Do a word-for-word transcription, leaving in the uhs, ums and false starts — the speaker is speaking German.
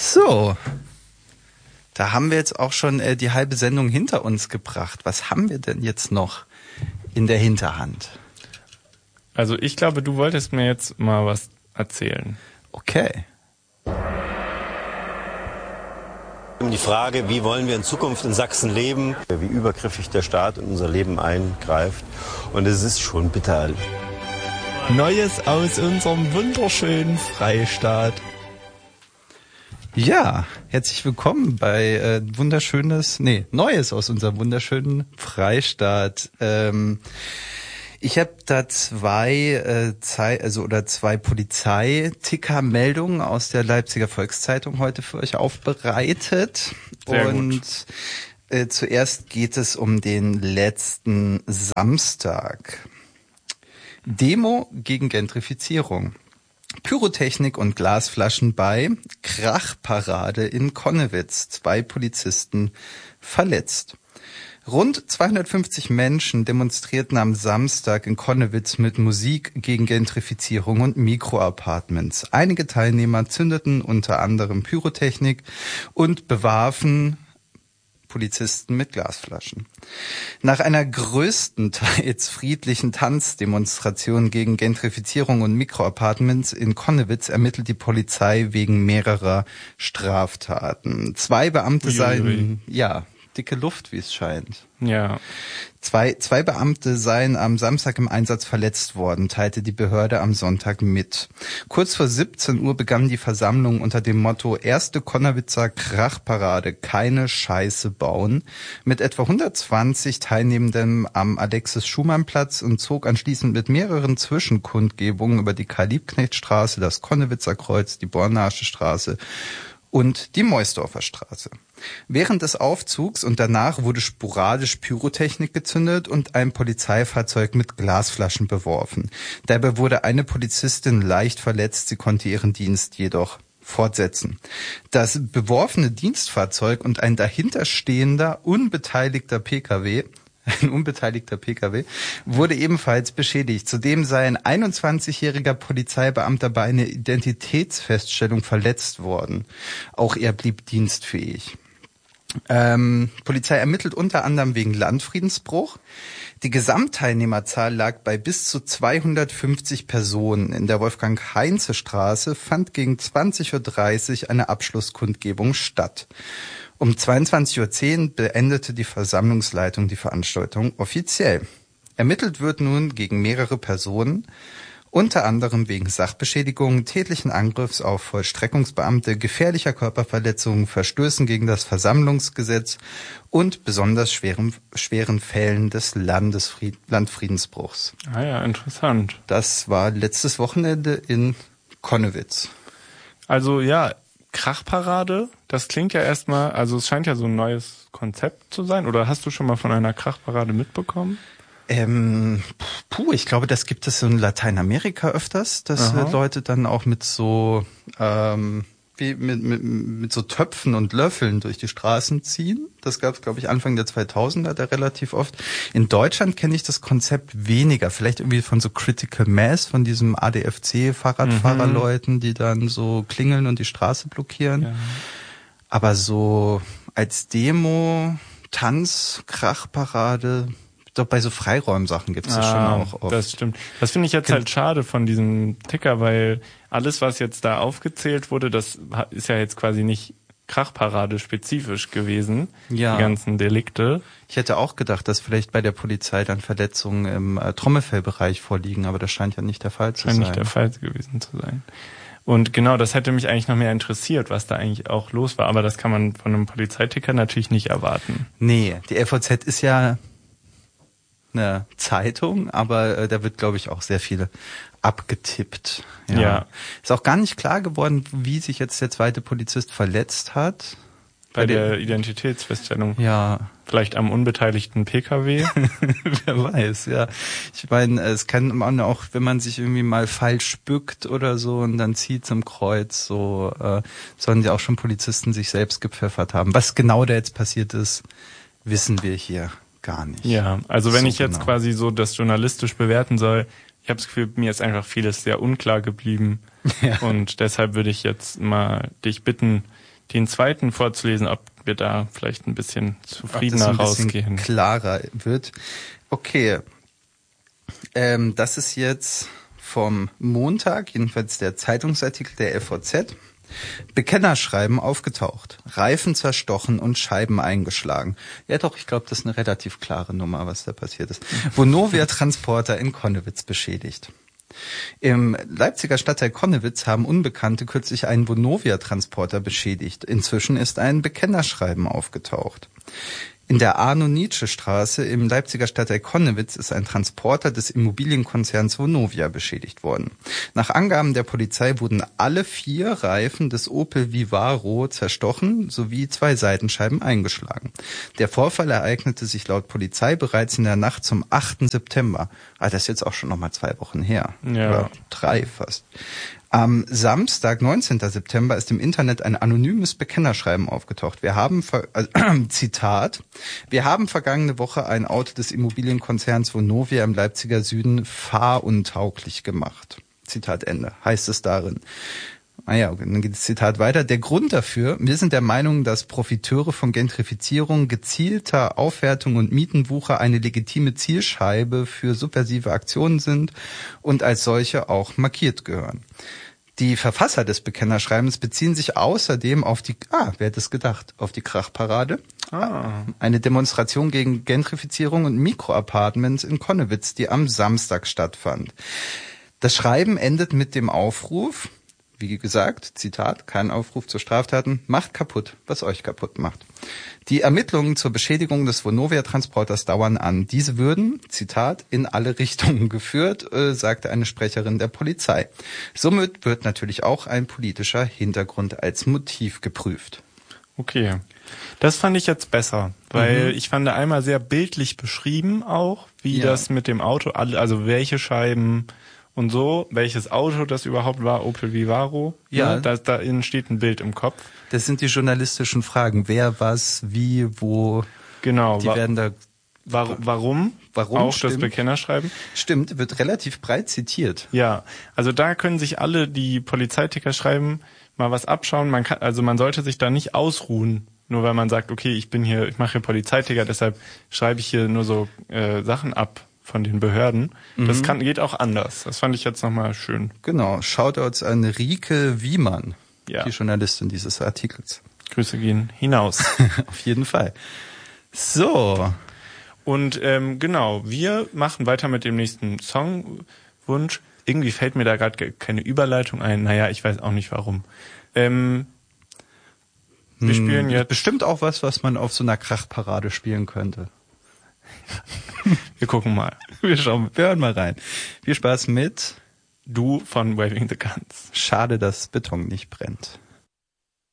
So, da haben wir jetzt auch schon äh, die halbe Sendung hinter uns gebracht. Was haben wir denn jetzt noch in der Hinterhand? Also ich glaube, du wolltest mir jetzt mal was erzählen. Okay. Um die Frage, wie wollen wir in Zukunft in Sachsen leben, wie übergriffig der Staat in unser Leben eingreift. Und es ist schon bitter. Neues aus unserem wunderschönen Freistaat. Ja, herzlich willkommen bei äh, wunderschönes, nee, Neues aus unserem wunderschönen Freistaat. Ähm, ich habe da zwei, äh, Zei- also oder zwei Polizeiticker-Meldungen aus der Leipziger Volkszeitung heute für euch aufbereitet. Sehr Und gut. Äh, zuerst geht es um den letzten Samstag. Demo gegen Gentrifizierung. Pyrotechnik und Glasflaschen bei Krachparade in Connewitz. Zwei Polizisten verletzt. Rund zweihundertfünfzig Menschen demonstrierten am Samstag in Connewitz mit Musik gegen Gentrifizierung und Mikroapartments. Einige Teilnehmer zündeten unter anderem Pyrotechnik und bewarfen Polizisten mit Glasflaschen. Nach einer größtenteils friedlichen Tanzdemonstration gegen Gentrifizierung und Mikroapartments in Connewitz ermittelt die Polizei wegen mehrerer Straftaten. Zwei Beamte Uiuiui. seien, ja, dicke Luft, wie es scheint. Ja. Zwei, zwei Beamte seien am Samstag im Einsatz verletzt worden, teilte die Behörde am Sonntag mit. Kurz vor siebzehn Uhr begann die Versammlung unter dem Motto Erste Connewitzer Krachparade, keine Scheiße bauen, mit etwa hundertzwanzig Teilnehmenden am Alexis-Schumann-Platz und zog anschließend mit mehreren Zwischenkundgebungen über die Karl-Liebknecht-Straße, das Connewitzer Kreuz, die Bornasche Straße und die Meusdorfer Straße. Während des Aufzugs und danach wurde sporadisch Pyrotechnik gezündet und ein Polizeifahrzeug mit Glasflaschen beworfen. Dabei wurde eine Polizistin leicht verletzt, sie konnte ihren Dienst jedoch fortsetzen. Das beworfene Dienstfahrzeug und ein dahinterstehender, unbeteiligter Pkw Ein unbeteiligter Pkw wurde ebenfalls beschädigt. Zudem sei ein einundzwanzigjähriger Polizeibeamter bei einer Identitätsfeststellung verletzt worden. Auch er blieb dienstfähig. Ähm, Polizei ermittelt unter anderem wegen Landfriedensbruch. Die Gesamtteilnehmerzahl lag bei bis zu zweihundertfünfzig Personen. In der Wolfgang-Heinze-Straße fand gegen zwanzig Uhr dreißig eine Abschlusskundgebung statt. Um zweiundzwanzig Uhr zehn beendete die Versammlungsleitung die Veranstaltung offiziell. Ermittelt wird nun gegen mehrere Personen, unter anderem wegen Sachbeschädigung, tätlichen Angriffs auf Vollstreckungsbeamte, gefährlicher Körperverletzung, Verstößen gegen das Versammlungsgesetz und besonders schweren, schweren Fällen des Landesfried- Landfriedensbruchs. Ah ja, interessant. Das war letztes Wochenende in Connewitz. Also ja, Krachparade, das klingt ja erstmal, also es scheint ja so ein neues Konzept zu sein. Oder hast du schon mal von einer Krachparade mitbekommen? Ähm, puh, ich glaube, das gibt es in Lateinamerika öfters, dass Aha. äh, Leute dann auch mit so ähm, wie mit, mit, mit so Töpfen und Löffeln durch die Straßen ziehen. Das gab es, glaube ich, Anfang der zweitausender da relativ oft. In Deutschland kenne ich das Konzept weniger. Vielleicht irgendwie von so Critical Mass, von diesem A D F C-Fahrradfahrerleuten, die dann so klingeln und die Straße blockieren. Ja. Aber so als Demo, Tanz, Krachparade, doch bei so Freiräumsachen gibt es das Ah, schon auch oft. Das stimmt. Das finde ich jetzt Gen- halt schade von diesem Ticker, weil alles, was jetzt da aufgezählt wurde, das ha- ist ja jetzt quasi nicht Krachparade spezifisch gewesen, Ja. die ganzen Delikte. Ich hätte auch gedacht, dass vielleicht bei der Polizei dann Verletzungen im äh, Trommelfellbereich vorliegen, aber das scheint ja nicht der Fall zu Scheint sein. nicht der Fall gewesen zu sein. Und genau, das hätte mich eigentlich noch mehr interessiert, was da eigentlich auch los war. Aber das kann man von einem Polizeiticker natürlich nicht erwarten. Nee, die L V Z ist ja eine Zeitung, aber äh, da wird, glaube ich, auch sehr viel abgetippt. Ja. Ist auch gar nicht klar geworden, wie sich jetzt der zweite Polizist verletzt hat. Bei, Bei der den- Identitätsfeststellung. Ja, Vielleicht am unbeteiligten Pkw. wer weiß, ja. Ich meine, es kann man auch, wenn man sich irgendwie mal falsch bückt oder so und dann zieht zum Kreuz, so äh, sollen ja auch schon Polizisten sich selbst gepfeffert haben. Was genau da jetzt passiert ist, wissen wir hier gar nicht. Ja, also wenn So ich jetzt genau. quasi so das journalistisch bewerten soll, ich habe das Gefühl, mir ist einfach vieles sehr unklar geblieben. Ja. Und deshalb würde ich jetzt mal dich bitten, den zweiten vorzulesen, ob wir da vielleicht ein bisschen zufriedener ein rausgehen. Bisschen klarer wird. Okay, ähm, das ist jetzt vom Montag, jedenfalls der Zeitungsartikel der F A Z. Bekennerschreiben aufgetaucht, Reifen zerstochen und Scheiben eingeschlagen. Ja doch, ich glaube, das ist eine relativ klare Nummer, was da passiert ist. Vonovia-Transporter in Connewitz beschädigt. Im Leipziger Stadtteil Connewitz haben Unbekannte kürzlich einen Vonovia-Transporter beschädigt. Inzwischen ist ein Bekennerschreiben aufgetaucht. In der Arno-Nietzsche-Straße im Leipziger Stadtteil Connewitz ist ein Transporter des Immobilienkonzerns Vonovia beschädigt worden. Nach Angaben der Polizei wurden alle vier Reifen des Opel Vivaro zerstochen sowie zwei Seitenscheiben eingeschlagen. Der Vorfall ereignete sich laut Polizei bereits in der Nacht zum achten September. Ah, das ist jetzt auch schon nochmal zwei Wochen her. Ja. Oder drei fast. Am Samstag, neunzehnten September, ist im Internet ein anonymes Bekennerschreiben aufgetaucht. Wir haben, äh, Zitat, wir haben vergangene Woche ein Auto des Immobilienkonzerns Vonovia im Leipziger Süden fahruntauglich gemacht. Zitat Ende, heißt es darin. Ah ja, dann geht das Zitat weiter. Der Grund dafür, wir sind der Meinung, dass Profiteure von Gentrifizierung, gezielter Aufwertung und Mietenwucher eine legitime Zielscheibe für subversive Aktionen sind und als solche auch markiert gehören. Die Verfasser des Bekennerschreibens beziehen sich außerdem auf die, ah, wer hätte es gedacht, auf die Krachparade. Ah. Eine Demonstration gegen Gentrifizierung und Mikroapartments in Connewitz, die am Samstag stattfand. Das Schreiben endet mit dem Aufruf, wie gesagt, Zitat, kein Aufruf zu Straftaten, macht kaputt, was euch kaputt macht. Die Ermittlungen zur Beschädigung des Vonovia-Transporters dauern an. Diese würden, Zitat, in alle Richtungen geführt, äh, sagte eine Sprecherin der Polizei. Somit wird natürlich auch ein politischer Hintergrund als Motiv geprüft. Okay, das fand ich jetzt besser, weil Mhm. ich fand einmal sehr bildlich beschrieben auch, wie Ja. das mit dem Auto, also welche Scheiben und so, welches Auto das überhaupt war, Opel Vivaro. Ja. Ne? Da, da entsteht ein Bild im Kopf. Das sind die journalistischen Fragen. Wer, was, wie, wo. Genau. Die wa- werden da, War, warum? Warum, Auch das stimmt. Bekennerschreiben. stimmt, wird relativ breit zitiert. Ja, also da können sich alle, die Polizeiticker schreiben, mal was abschauen. Man kann, also man sollte sich da nicht ausruhen, nur weil man sagt, okay, ich bin hier, ich mache hier Polizeiticker, deshalb schreibe ich hier nur so äh, Sachen ab von den Behörden. Das kann geht auch anders. Das fand ich jetzt nochmal schön. Genau, Shoutouts an Rike Wiemann, Ja. die Journalistin dieses Artikels. Grüße gehen hinaus. Auf jeden Fall. So, Und ähm, genau, wir machen weiter mit dem nächsten Songwunsch. Irgendwie fällt mir da gerade keine Überleitung ein. Naja, ich weiß auch nicht warum. Ähm, wir spielen Hm, jetzt... bestimmt auch was, was man auf so einer Krachparade spielen könnte. Wir gucken mal. Wir schauen, wir hören mal rein. Viel Spaß mit Du von Waving the Guns. Schade, dass Beton nicht brennt.